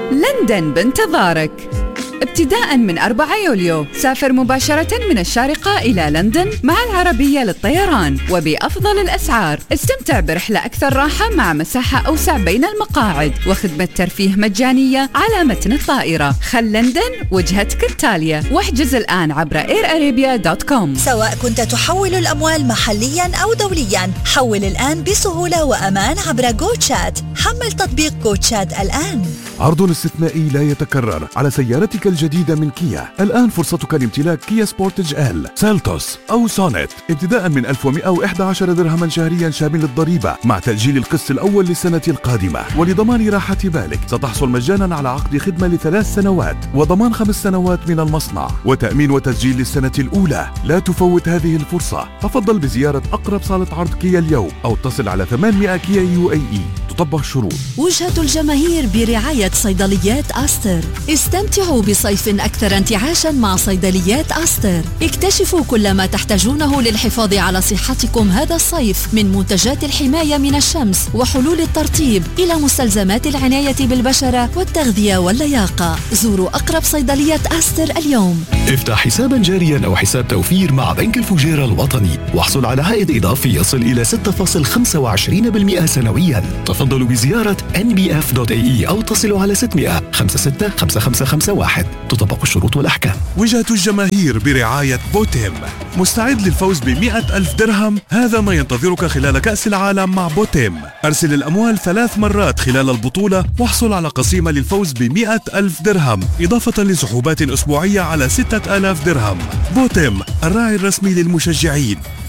لندن بانتظارك. ابتداء من 4 يوليو سافر مباشرة من الشارقة إلى لندن مع العربية للطيران وبأفضل الأسعار. استمتع برحلة أكثر راحة مع مساحة أوسع بين المقاعد وخدمة ترفيه مجانية على متن الطائرة. خل لندن وجهتك التالية، واحجز الآن عبر airarabia.com. سواء كنت تحول الأموال محليا أو دوليا، حول الآن بسهولة وأمان عبر GoChat. حمل تطبيق GoChat الآن. عرض استثنائي لا يتكرر على سيارتك الجديدة من كيا. الآن فرصتك لامتلاك كيا سبورتج ال، سيلتوس أو سونيت ابتداء من 1111 درهما شهريا شامل الضريبة، مع تأجيل القسط الأول للسنة القادمة. ولضمان راحة بالك ستحصل مجانا على عقد خدمة ل3 سنوات وضمان 5 سنوات من المصنع وتأمين وتسجيل للسنة الأولى. لا تفوت هذه الفرصة، تفضل بزيارة أقرب صالة عرض كيا اليوم أو اتصل على 800 كيا UAE. تطبق الشروط. وجهة الجماهير برعاية صيدليات أستر. استمتعوا بصيف أكثر انتعاشا مع صيدليات أستر. اكتشفوا كل ما تحتاجونه للحفاظ على صحتكم هذا الصيف، من منتجات الحماية من الشمس وحلول الترطيب إلى مستلزمات العناية بالبشرة والتغذية واللياقة. زوروا أقرب صيدلية أستر اليوم. افتح حسابا جاريا أو حساب توفير مع بنك الفجيرة الوطني واحصل على عائد إضافي يصل إلى 6.25% سنويا. تفضلوا بزيارة nbf.ae أو اتصلوا على 600 56 5551. تطبق الشروط والأحكام. وجهة الجماهير برعاية بوتيم. مستعد للفوز ب100,000 درهم؟ هذا ما ينتظرك خلال كأس العالم مع بوتيم. أرسل الأموال 3 مرات خلال البطولة واحصل على قسيمة للفوز ب100,000 درهم إضافة لسحوبات أسبوعية على 6,000 درهم. بوتيم، الراعي الرسمي للمشجعين.